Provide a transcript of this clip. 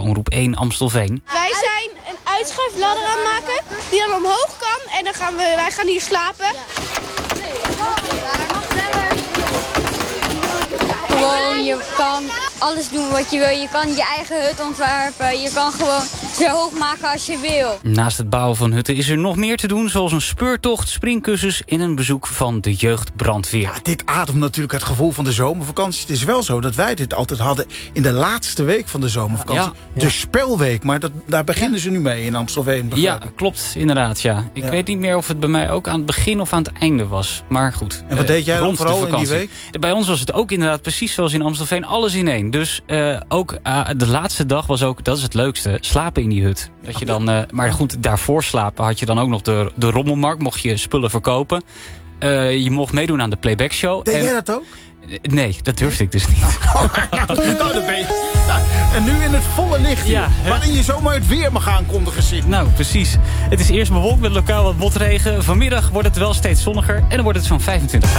Omroep 1 Amstelveen. Wij zijn een uitschuifladder aan het maken die dan omhoog kan. En dan wij gaan hier slapen. Gewoon, je kan alles doen wat je wil. Je kan je eigen hut ontwerpen. Je kan gewoon zo hoog maken als je wil. Naast het bouwen van hutten is er nog meer te doen... zoals een speurtocht, springkussens en een bezoek van de jeugdbrandweer. Ja, dit ademt natuurlijk het gevoel van de zomervakantie. Het is wel zo dat wij dit altijd hadden in de laatste week van de zomervakantie. Ja. De spelweek, maar daar beginnen ze nu mee in Amstelveen. Ja, klopt, inderdaad, ja. Ik weet niet meer of het bij mij ook aan het begin of aan het einde was. Maar goed. En wat deed jij dan vooral in die week? Bij ons was het ook inderdaad precies zoals in Amstelveen, alles in één. Dus ook de laatste dag was ook, dat is het leukste, slapen in die hut. Dat je dan, maar goed, daarvoor slapen had je dan ook nog de rommelmarkt. Mocht je spullen verkopen. Je mocht meedoen aan de playback show. Deed jij dat ook? Nee, dat durfde ik dus niet. En nu in het volle licht hier, waarin je zomaar het weer mag aankondigen zitten. Nou, precies. Het is eerst bewolkt met lokaal wat motregen. Vanmiddag wordt het wel steeds zonniger en dan wordt het zo'n 25 graden.